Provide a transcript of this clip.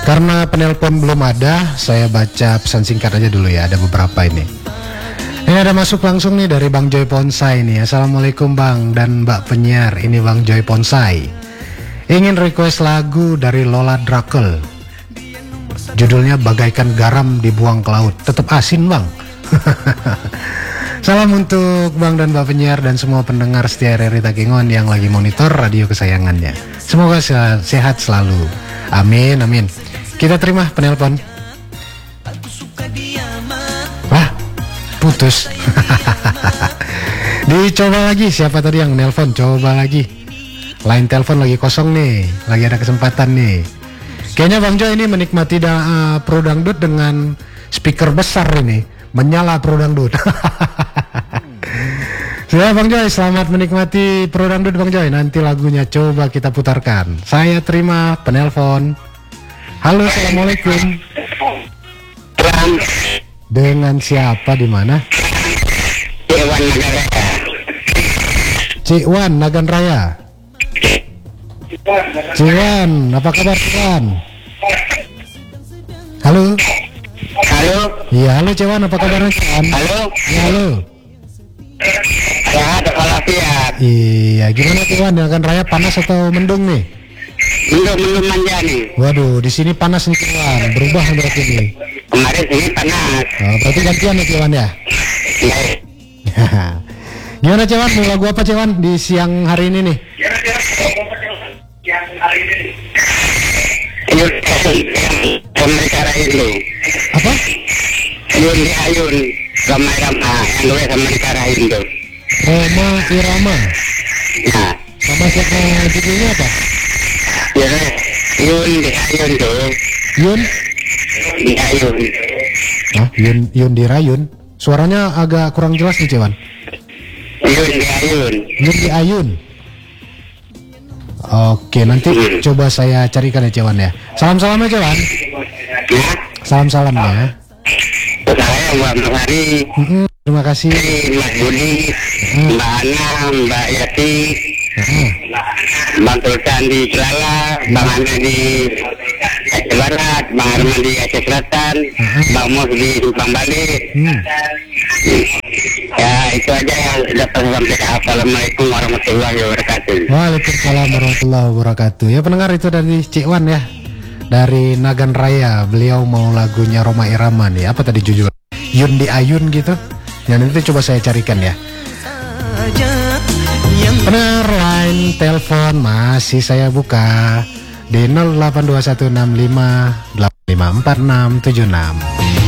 Karena penelpon belum ada, saya baca pesan singkat aja dulu ya. Ada beberapa ini. Ini ada masuk langsung nih dari Bang Joy Ponsai nih. Assalamualaikum Bang dan Mbak penyiar. Ini Bang Joy Ponsai. Ingin request lagu dari Lola Drakel. Judulnya Bagaikan Garam Dibuang ke Laut. Tetap asin Bang. Salam untuk Bang dan Mbak penyiar dan semua pendengar setia RRI Takengon yang lagi monitor radio kesayangannya. Semoga sehat selalu. Amin, amin. Kita terima penelpon. Wah, putus. Dicoba lagi, siapa tadi yang nelpon? Coba lagi. Line telepon lagi kosong nih, lagi ada kesempatan nih. Kayaknya Bang Joy ini menikmati Pro Dangdut dengan speaker besar ini. Menyala Pro Dangdut. Sudah Bang Joy, selamat menikmati Pro Dangdut Bang Joy. Nanti lagunya coba kita putarkan. Saya terima penelpon. Halo, assalamualaikum. Dengan siapa di mana? Cik Wan Nagan Raya. Cik Wan, apa kabar Cik Wan? Halo. Halo. Iya, halo Cik Wan, apa kabarnya Cik Wan? Halo. Ya, halo. Sehat walafiat. Iya, gimana Cik Wan? Nagan Raya panas atau mendung nih? Mendung manja nih. Waduh, di sini panas nih Cik Wan. Berubah berarti nih. Kemarin sini panas. Oh, berarti gantian nih Cik Wan ya? Ya. Gimana Cik Wan? Mau lagu apa Cik Wan di siang hari ini nih? Yun Amerika itu. Apa? Yun di Ayun. Rama-rama yang gue Amerika itu. Roma Irama. Nah. Sama siapa judulnya apa? Ya, Yun di Ayun tuh. Yun? Di Ayun. Hah? Yun di Rayun? Suaranya agak kurang jelas nih Cik Wan. Yun di Ayun. Yun di Ayun. Oke, nanti coba saya carikan ya Cik Wan ya. Salam-salam ya Cik Wan. Ya. Salam-salam ya. Saya Mbak Hari. Terima kasih. Mas Budi. Mbak Ana. Mbak Yati. Bang Sultan di Celala, Bang Anda di Aceh Barat, Bang Arman di Aceh Selatan, Bang Mos di Subang Bali. Ya itu aja yang dapat saya sampaikan. Assalamualaikum warahmatullahi wabarakatuh. Waalaikumsalam warahmatullahi wabarakatuh. Ya pendengar, itu dari Cik Wan ya, dari Nagan Raya. Beliau mau lagunya Roma Irama nih. Apa tadi judul? Yun di Ayun gitu. Ya nanti coba saya carikan ya. Benar, line telepon masih saya buka di 082165854676.